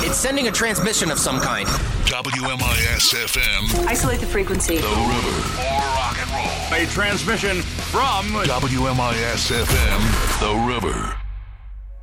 It's sending a transmission of some kind. WMIS-FM. Isolate the frequency. The River. More rock and roll. A transmission from WMIS-FM. The River.